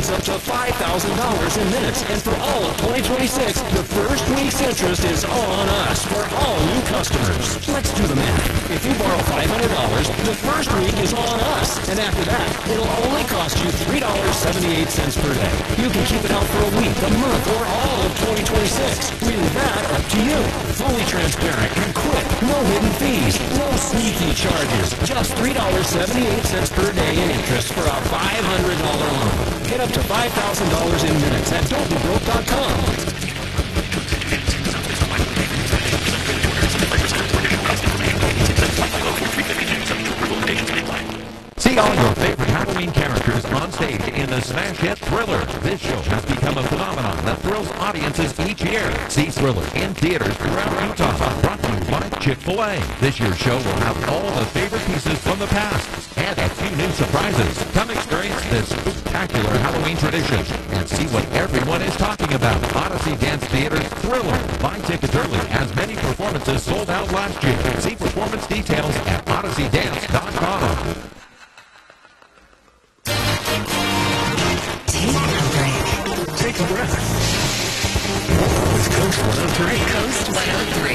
That's up to $5,000 in minutes. And for all of 2026, the first week's interest is on us for all new customers. Let's do the math. If you borrow $500, the first week is on us. And after that, it'll only cost you $3.78 per day. You can keep it out for a week, a month, or all of 2026. Leave that up to you. Fully transparent and quick. No hidden fees. No sneaky charges. Just $3.78 per day in interest for a $500 loan. Get up to $5,000 in minutes at don'tbebroke.com. See all your favorite Halloween characters on stage in the smash hit Thriller. This show has become a phenomenon that thrills audiences each year. See Thriller in theaters throughout Utah. Brought to you by Chick-fil-A. This year's show will have all the favorite pieces from the past and a few new surprises. Come experience this spectacular Halloween tradition and see what everyone is talking about. Odyssey Dance Theater's Thriller. Buy tickets early as many performances sold out last year. See performance details at odysseydance.com. Take a breath. With Coast 103. Coast 103.